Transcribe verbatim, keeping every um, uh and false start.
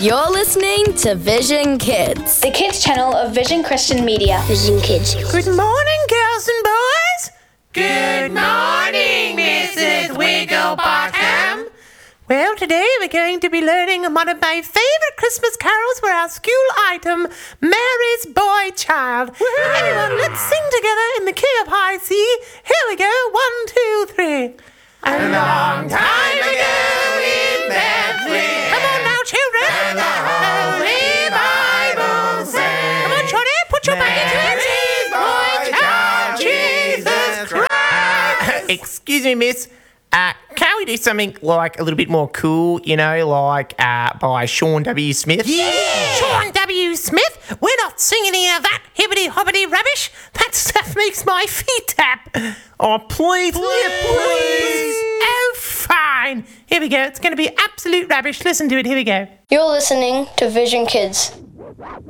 You're listening to Vision Kids, the kids channel of Vision Christian Media. Vision Kids. Good morning, girls and boys. Good morning, Missus Wigglebottom. Well, today we're going to be learning one of my favourite Christmas carols for our school item, Mary's Boy Child. Woo-hoo. Everyone, let's sing together in the key of high C. Here we go. One, two, three. A long time ago in Bethlehem. Come on now, children. And the Holy Bible says. Come on, Johnny, put your back into it. Mary's Boy Child, Jesus Christ. Excuse me, miss. Uh, can't we do something like a little bit more cool, you know, like uh, by Sean W. Smith? Yeah! Sean W. Smith? We're not singing any of that hibbity-hobbity rubbish. That stuff makes my feet tap. Oh, please, please, please. Oh, fine. Here we go. It's going to be absolute rubbish. Listen to it. Here we go. You're listening to Vision Kids.